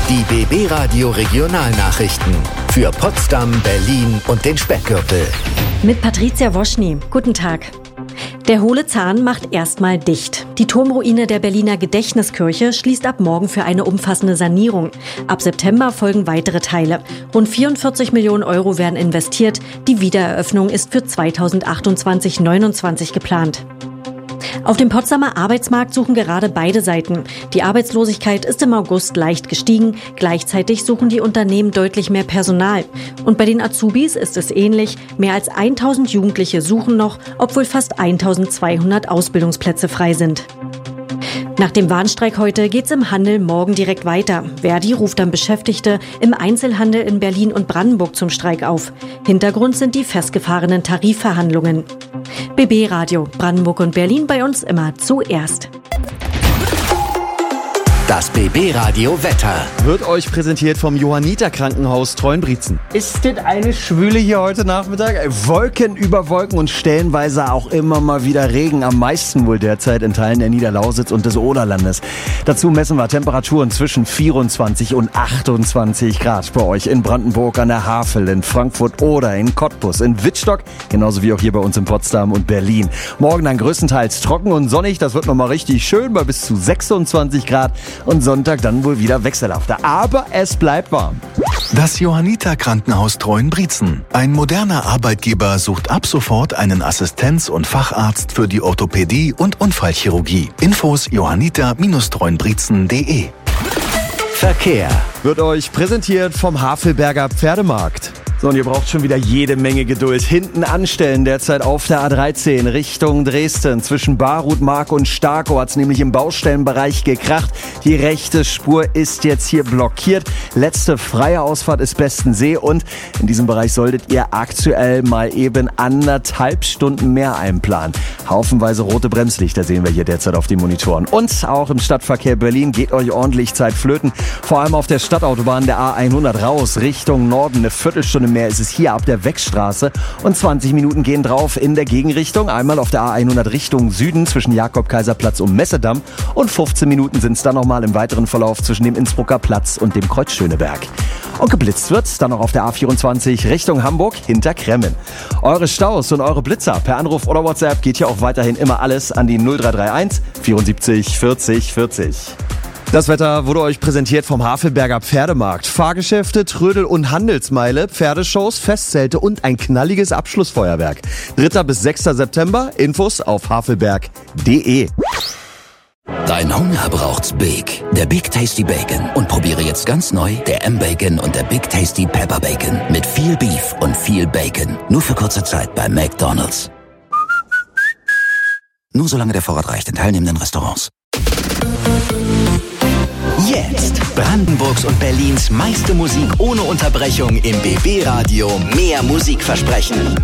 Die BB Radio Regionalnachrichten für Potsdam, Berlin und den Speckgürtel. Mit Patricia Woschny. Guten Tag. Der Hohle Zahn macht erstmal dicht. Die Turmruine der Berliner Gedächtniskirche schließt ab morgen für eine umfassende Sanierung. Ab September folgen weitere Teile. Rund 44 Millionen Euro werden investiert. Die Wiedereröffnung ist für 2028/29 geplant. Auf dem Potsdamer Arbeitsmarkt suchen gerade beide Seiten. Die Arbeitslosigkeit ist im August leicht gestiegen. Gleichzeitig suchen die Unternehmen deutlich mehr Personal. Und bei den Azubis ist es ähnlich. Mehr als 1000 Jugendliche suchen noch, obwohl fast 1200 Ausbildungsplätze frei sind. Nach dem Warnstreik heute geht's im Handel morgen direkt weiter. Verdi ruft dann Beschäftigte im Einzelhandel in Berlin und Brandenburg zum Streik auf. Hintergrund sind die festgefahrenen Tarifverhandlungen. BB Radio, Brandenburg und Berlin bei uns immer zuerst. Das BB Radio Wetter wird euch präsentiert vom Johanniter Krankenhaus Treuenbrietzen. Ist das eine Schwüle hier heute Nachmittag? Wolken über Wolken und stellenweise auch immer mal wieder Regen. Am meisten wohl derzeit in Teilen der Niederlausitz und des Oderlandes. Dazu messen wir Temperaturen zwischen 24 und 28 Grad bei euch in Brandenburg an der Havel, in Frankfurt oder in Cottbus, in Wittstock, genauso wie auch hier bei uns in Potsdam und Berlin. Morgen dann größtenteils trocken und sonnig. Das wird nochmal richtig schön bei bis zu 26 Grad. Und Sonntag dann wohl wieder wechselhafter. Aber es bleibt warm. Das Johanniter Krankenhaus Treuenbrietzen. Ein moderner Arbeitgeber sucht ab sofort einen Assistenz- und Facharzt für die Orthopädie und Unfallchirurgie. Infos johanniter-treuenbrietzen.de. Verkehr wird euch präsentiert vom Havelberger Pferdemarkt. So, und ihr braucht schon wieder jede Menge Geduld. Hinten anstellen derzeit auf der A13 Richtung Dresden. Zwischen Barut-Mark und Starkow hat's nämlich im Baustellenbereich gekracht. Die rechte Spur ist jetzt hier blockiert. Letzte freie Ausfahrt ist Bestensee und in diesem Bereich solltet ihr aktuell mal eben 1,5 Stunden mehr einplanen. Haufenweise rote Bremslichter sehen wir hier derzeit auf den Monitoren. Und auch im Stadtverkehr Berlin geht euch ordentlich Zeit flöten. Vor allem auf der Stadtautobahn der A100 raus Richtung Norden. Eine Viertelstunde mehr ist es hier ab der Weckstraße und 20 Minuten gehen drauf in der Gegenrichtung. Einmal auf der A100 Richtung Süden zwischen Jakob-Kaiser-Platz und Messedamm und 15 Minuten sind es dann nochmal im weiteren Verlauf zwischen dem Innsbrucker Platz und dem Kreuz Schöneberg. Und geblitzt wird dann noch auf der A24 Richtung Hamburg hinter Kremmen. Eure Staus und eure Blitzer per Anruf oder WhatsApp geht hier auch weiterhin immer alles an die 0331 74 40 40. Das Wetter wurde euch präsentiert vom Havelberger Pferdemarkt. Fahrgeschäfte, Trödel- und Handelsmeile, Pferdeshows, Festzelte und ein knalliges Abschlussfeuerwerk. 3. bis 6. September, Infos auf havelberg.de. Dein Hunger braucht's Big. Der Big Tasty Bacon. Und probiere jetzt ganz neu der M-Bacon und der Big Tasty Pepper Bacon. Mit viel Beef und viel Bacon. Nur für kurze Zeit bei McDonald's. Nur solange der Vorrat reicht in teilnehmenden Restaurants. Jetzt Brandenburgs und Berlins meiste Musik ohne Unterbrechung im BB Radio. Mehr Musik versprechen.